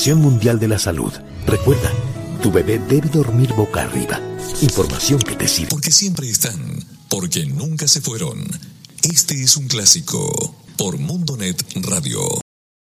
Organización Mundial de la Salud. Recuerda, tu bebé debe dormir boca arriba. Información que te sirve. Porque siempre están, porque nunca se fueron. Este es un clásico por Mundonet Radio.